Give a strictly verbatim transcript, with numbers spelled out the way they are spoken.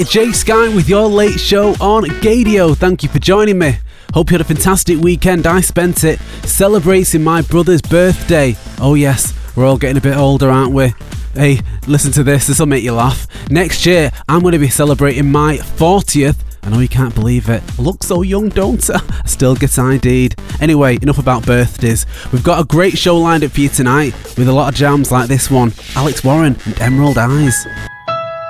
Jay Sky with your late show on Gadio. Thank you for joining me. Hope you had a fantastic weekend. I spent it celebrating my brother's birthday. Oh yes, we're all getting a bit older, aren't we? Hey, listen to this, this will make you laugh. Next year, I'm going to be celebrating my fortieth. I know you can't believe it. I look so young, don't I? I still get I D'd. Anyway, enough about birthdays. We've got a great show lined up for you tonight with a lot of jams like this one. Alex Warren and Emerald Eyes.